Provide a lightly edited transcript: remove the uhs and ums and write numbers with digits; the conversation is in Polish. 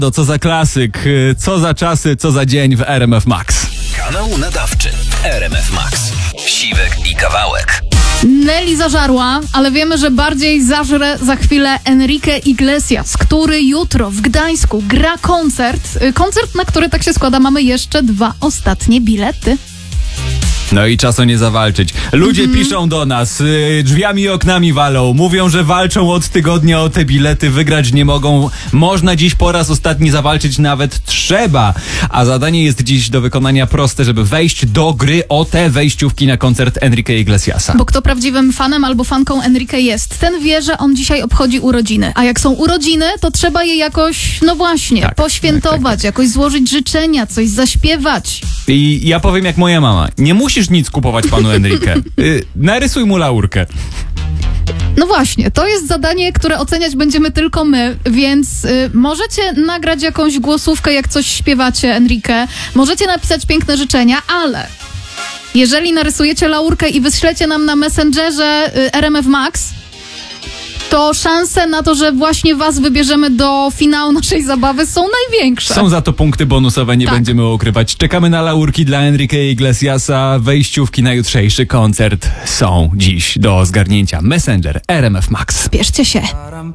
No co za klasyk, co za czasy, co za dzień w RMF Max. Kanał nadawczy RMF Max. Siwek i Kawałek. Nelly zażarła, ale wiemy, że bardziej zażre za chwilę Enrique Iglesias, który jutro w Gdańsku gra koncert. Koncert, na który tak się składa, mamy jeszcze 2 ostatnie bilety. No i czas o nie zawalczyć. Ludzie piszą do nas, drzwiami i oknami walą, mówią, że walczą od tygodnia o te bilety, wygrać nie mogą. Można dziś po raz ostatni zawalczyć, nawet trzeba. A zadanie jest dziś do wykonania proste, żeby wejść do gry o te wejściówki na koncert Enrique Iglesiasa. Bo kto prawdziwym fanem albo fanką Enrique jest, ten wie, że on dzisiaj obchodzi urodziny. A jak są urodziny, to trzeba je jakoś, no właśnie, Tak, poświętować, tak. jakoś złożyć życzenia, coś zaśpiewać. I ja powiem jak moja mama, nie musisz nic kupować panu Enrique. Narysuj mu laurkę. No właśnie, to jest zadanie, które oceniać będziemy tylko my, więc możecie nagrać jakąś głosówkę, jak coś śpiewacie, Enrique, możecie napisać piękne życzenia, ale jeżeli narysujecie laurkę i wyślecie nam na Messengerze RMF Max, to szanse na to, że właśnie was wybierzemy do finału naszej zabawy są największe. Są za to punkty bonusowe, nie Tak. będziemy ukrywać. Czekamy na laurki dla Enrique Iglesiasa. Wejściówki na jutrzejszy koncert są dziś do zgarnięcia. Messenger RMF Max. Spieszcie się.